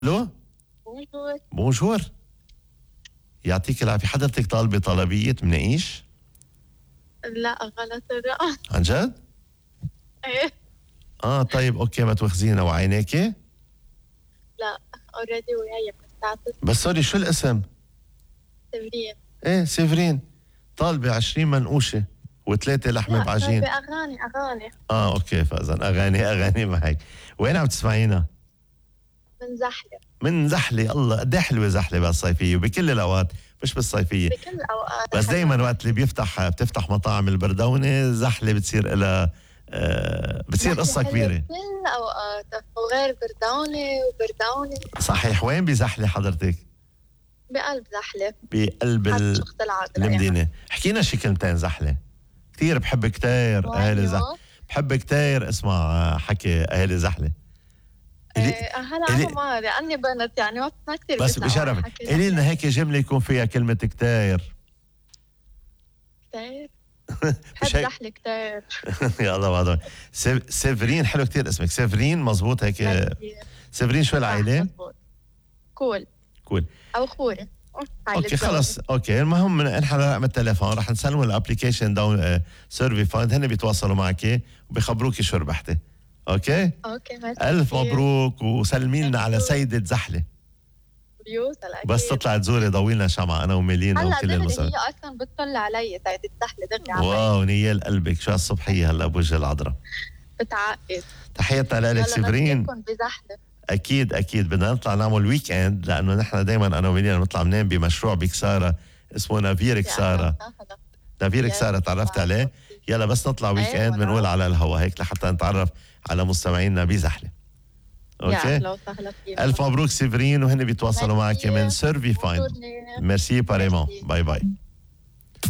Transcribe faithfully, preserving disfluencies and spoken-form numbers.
الو بونجور. بونجور، يعطيك العافية. حضرتك طالبة طلبية مناقيش؟ لا غلط الرقم. عن جد؟ ايه اه طيب اوكي، ما تواخذينا وعينيكي. لا اوريدي وياي بنستعطف. بس سوري، شو الاسم؟ سيفرين. ايه سيفرين، طالبة عشرين منقوشة وثلاثة لحمة لا بعجين. طيب اغاني اغاني اه اوكي، فاذا اغاني اغاني معك. وين عم تسمعينا؟ من زحلة. من زحلة. الله قد ايه حلوة زحلة بالصيفية وبكل الاوقات، مش بالصيفية بكل الاوقات. بس. دايما وقت اللي بيفتح بتفتح مطاعم البردونة زحلة بتصير لها آه بتصير قصة كبيرة. بكل الاوقات وغير بردونة وبردونة. صحيح. وين بزحلة حضرتك؟ بقلب زحلة. بقلب حد شخص العادلة المدينة. يعني. حكينا شي كلمتين زحلة. كثير بحب كتير اهالي زحلة، بحب كتير اسمع حكي اهالي زحلة. إيه هلا انا ما لاني بنت يعني ما كثير بس بشرفك قولي لنا هيك جملة يكون فيها كلمة كتير. كتير بحب زحلة كتير. يا الله بعض. سيفرين حلو كتير اسمك سيفرين، مزبوط هيك؟ سيفرين شو العائلة؟ كول كول او خوري. اوكي خلص اوكي. المهم نحن رقم التليفون رح نسلموا الابلكيشن داون سيرفي فاند، هن بيتواصلوا معك وبيخبروكي شو ربحتي. اوكي اوكي ماشي. الف مبروك وسلمي لنا على سيدة زحلة. بيوصل اكيد. بس تطلع تزوري ضوي لنا شمعة انا وميلينا وكل المسلمين. هلا هي اصلا بتطلع علي سيدة زحلة دغري علي. واو نيال قلبك، شو هالصبحية هلا بوجه العذراء. بتعقد. تحياتنا لك سيفرين. بزحلة. اكيد اكيد بدنا نطلع نعمل ويك اند، لانه نحن دائما انا وميلينا بنطلع بننام بمشروع بكساره اسمه نافير كساره. نافير كساره تعرفت عليه؟ يلا بس نطلع ويك اند بنقول على الهوا هيك لحتى نتعرف على مستمعينا بزحله. اوكي الف مبروك سيفرين، وهن بيتواصلوا معك من سيرفي فاين. ميرسي باريمون. باي باي.